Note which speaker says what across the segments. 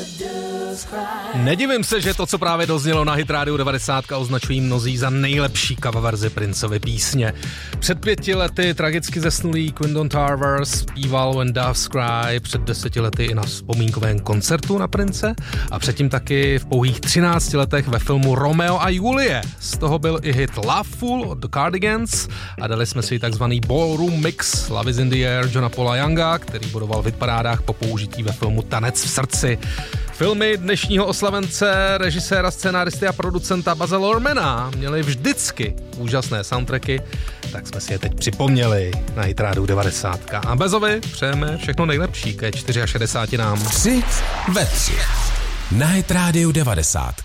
Speaker 1: Nedivím se, že to, co právě doznělo na Hit Radio 90, označují mnozí za nejlepší cover verzi Princevy písně. Před 5 lety tragicky zesnulý Quinton Tarver zpíval When Doves Cry, před 10 lety i na vzpomínkovém koncertu na Prince a předtím taky v pouhých 13 letech ve filmu Romeo a Julie. Z toho byl i hit Loveful od The Cardigans a dali jsme si takzvaný ballroom mix Love is in the Air Johna Paula Younga, který bodoval v hitparádách po použití ve filmu Tanec v srdci. Filmy dnešního oslavence, režiséra, scénáristy a producenta Baza Lurmana měli vždycky úžasné soundtracky, tak jsme si je teď připomněli na Hit Radio 90. A Bazovi přejeme všechno nejlepší ke 64 nám.
Speaker 2: 3 ve 3 na Hit Radio 90.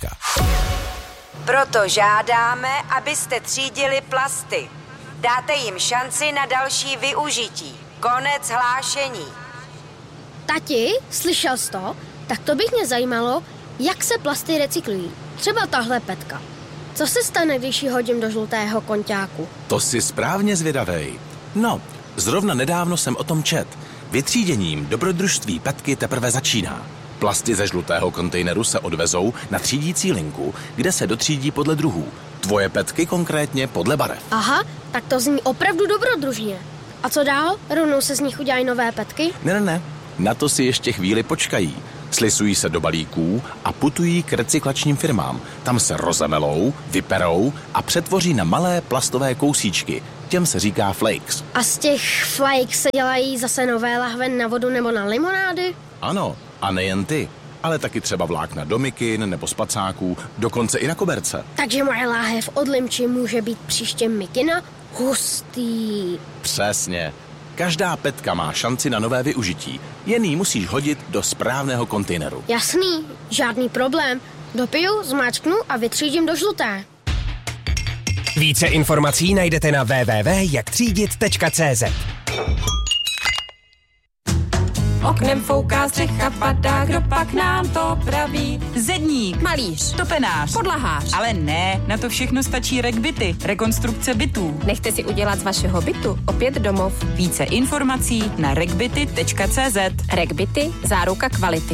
Speaker 3: Proto žádáme, abyste třídili plasty. Dáte jim šanci na další využití. Konec hlášení.
Speaker 4: Tati, slyšel jsi to? Tak to by mě zajímalo, jak se plasty recyklují. Třeba tahle petka. Co se stane, když ji hodím do žlutého konťáku?
Speaker 5: To jsi správně zvědavej. No, zrovna nedávno jsem o tom čet. Vytříděním dobrodružství petky teprve začíná. Plasty ze žlutého kontejneru se odvezou na třídící linku, kde se dotřídí podle druhů. Tvoje petky konkrétně podle barev.
Speaker 4: Aha, tak to zní opravdu dobrodružně. A co dál? Rovnou se z nich udělají nové petky?
Speaker 5: Ne. Na to si ještě chvíli počkají. Slisují se do balíků a putují k recyklačním firmám. Tam se rozemelou, vyperou a přetvoří na malé plastové kousíčky. Těm se říká flakes.
Speaker 4: A z těch flakes se dělají zase nové lahve na vodu nebo na limonády?
Speaker 5: Ano, a nejen ty, ale taky třeba vlákna do mikin nebo spacáků, dokonce i na koberce.
Speaker 4: Takže moje láhev od limči může být příště mikina? Hustý.
Speaker 5: Přesně. Každá petka má šanci na nové využití. Jen ji musíš hodit do správného kontejneru.
Speaker 4: Jasný, žádný problém. Dopiju, zmáčknu a vytřídím do žluté.
Speaker 6: Více informací najdete na www.jaktřídit.cz.
Speaker 7: Oknem fouká, střecha padá, kdo pak nám to praví? Zedník, malíř, topenář, podlahář. Ale ne, na to všechno stačí RegBity, rekonstrukce bytů.
Speaker 8: Nechte si udělat z vašeho bytu opět domov.
Speaker 7: Více informací na regbity.cz.
Speaker 8: RegBity, záruka kvality.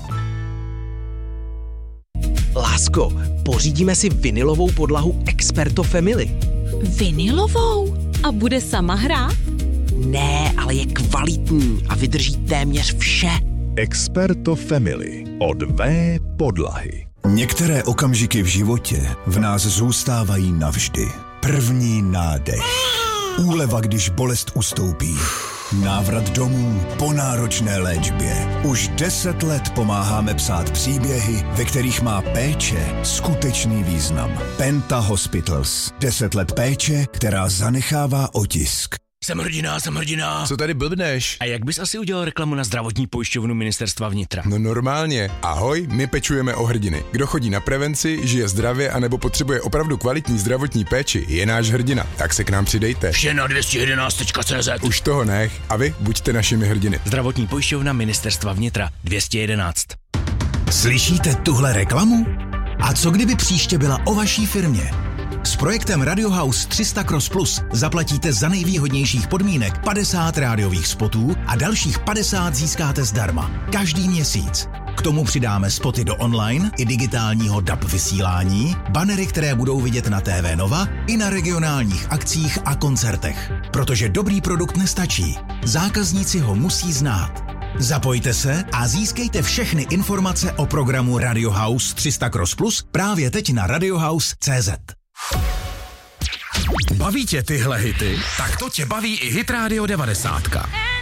Speaker 6: Lásko, pořídíme si vinylovou podlahu Experto Family.
Speaker 9: Vinylovou? A bude sama hrát?
Speaker 6: Ne, ale je kvalitní a vydrží téměř vše.
Speaker 10: Experto Family od V podlahy. Některé okamžiky v životě v nás zůstávají navždy. První nádech. Úleva, když bolest ustoupí. Návrat domů po náročné léčbě. Už 10 let pomáháme psát příběhy, ve kterých má péče skutečný význam. Penta Hospitals. 10 let péče, která zanechává otisk.
Speaker 11: Jsem hrdina. Co tady blbneš? A jak bys asi udělal reklamu na zdravotní pojišťovnu Ministerstva vnitra?
Speaker 12: No normálně. Ahoj, my pečujeme o hrdiny. Kdo chodí na prevenci, žije zdravě anebo potřebuje opravdu kvalitní zdravotní péči, je náš hrdina. Tak se k nám přidejte.
Speaker 11: Vše na 211.cz.
Speaker 12: Už toho nech a vy buďte našimi hrdiny.
Speaker 11: Zdravotní pojišťovna Ministerstva vnitra 211.
Speaker 13: Slyšíte tuhle reklamu? A co kdyby příště byla o vaší firmě? S projektem Radio House 300 Cross Plus zaplatíte za nejvýhodnějších podmínek 50 rádiových spotů a dalších 50 získáte zdarma. Každý měsíc. K tomu přidáme spoty do online i digitálního DAB vysílání, banery, které budou vidět na TV Nova i na regionálních akcích a koncertech. Protože dobrý produkt nestačí. Zákazníci ho musí znát. Zapojte se a získejte všechny informace o programu Radio House 300 Cross Plus právě teď na radiohouse.cz.
Speaker 2: Baví tě tyhle hity? Tak to tě baví i Hit Radio 90.